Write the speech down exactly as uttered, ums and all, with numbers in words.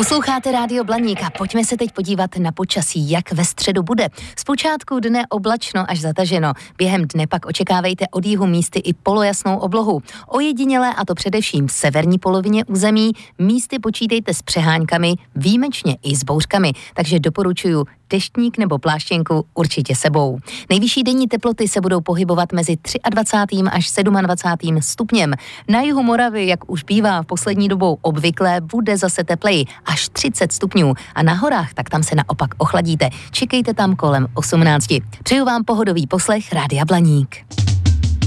Posloucháte Rádio Blaník a pojďme se teď podívat na počasí, jak ve středu bude. Zpočátku dne oblačno až zataženo. Během dne pak očekávejte od jihu místy i polojasnou oblohu. Ojedinělé, a to především v severní polovině území, místy počítejte s přeháňkami, výjimečně i s bouřkami, takže doporučuju deštník nebo pláštěnku určitě sebou. Nejvyšší denní teploty se budou pohybovat mezi dvacátým třetím až dvacátým sedmým stupněm. Na jihu Moravy, jak už bývá v poslední dobou obvyklé, bude zase tepleji, až třicet stupňů. A na horách, tak tam se naopak ochladíte. Čekejte tam kolem osmnácti. Přeju vám pohodový poslech Rádia Blaník.